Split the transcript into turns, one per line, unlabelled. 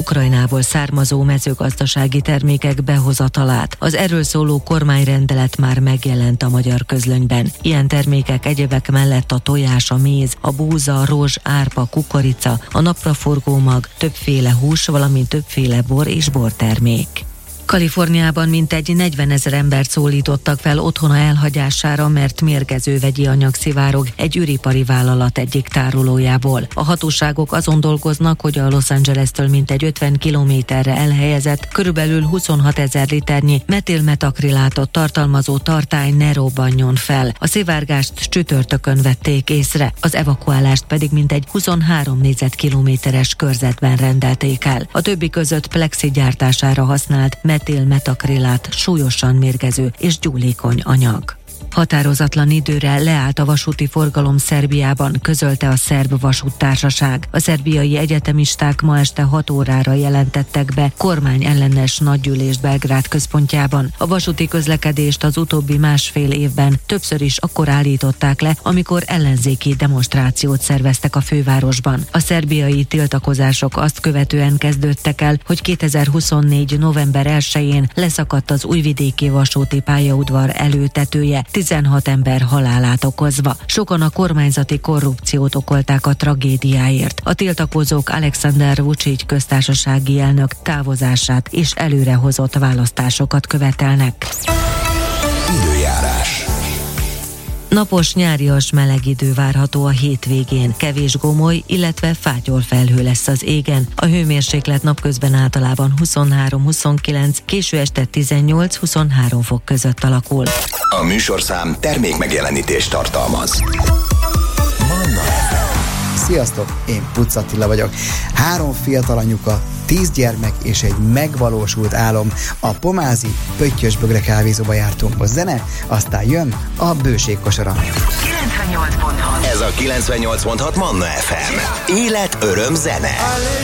Ukrajnából származó mezőgazdasági termékek behozatalát. Az erről szóló kormányrendelet már megjelent a magyar közlönyben. Ilyen termékek egyebek mellett a tojás, a méz, a búza, a rozs, árpa, kukorica, a napraforgó mag, többféle hús, valamint többféle bor és bortermék. Kaliforniában mintegy 40 000 embert szólítottak fel otthona elhagyására, mert mérgező vegyi anyag szivárog egy üripari vállalat egyik tárolójából. A hatóságok azon dolgoznak, hogy a Los Angeles-től mintegy 50 kilométerre elhelyezett, körülbelül 26 000 liternyi metilmetakrilátot tartalmazó tartály ne robbanjon fel. A szivárgást csütörtökön vették észre, az evakuálást pedig mintegy 23 négyzetkilométeres körzetben rendelték el. A többi között plexi gyártására használt metilmetakrilát, súlyosan mérgező és gyúlékony anyag. Határozatlan időre leállt a vasúti forgalom Szerbiában, közölte a Szerb Vasúttársaság. A szerbiai egyetemisták ma este 6 órára jelentettek be kormányellenes nagygyűlést Belgrád központjában. A vasúti közlekedést az utóbbi másfél évben többször is akkor állították le, amikor ellenzéki demonstrációt szerveztek a fővárosban. A szerbiai tiltakozások azt követően kezdődtek el, hogy 2024. november 1-én leszakadt az újvidéki vasúti pályaudvar előtetője, 16 ember halálát okozva. Sokan a kormányzati korrupciót okolták a tragédiáért. A tiltakozók Alexander Vučić köztársasági elnök távozását és előrehozott választásokat követelnek.
Időjárás.
Napos, nyárias meleg idő várható a hétvégén. Kevés gomoly, illetve fátyolfelhő lesz az égen. A hőmérséklet napközben általában 23-29, késő este 18-23 fok között alakul.
A műsorszám termékmegjelenítést tartalmaz. Manna FM.
Sziasztok, én Pucz Attila vagyok. 3 fiatal anyuka, 10 gyermek és egy megvalósult álom. A pomázi Pöttyösbögre kávézóba jártunk, a zene, aztán jön a bőségkosara.
98.6.
Ez a 98.6 Manna FM. Élet, öröm, zene.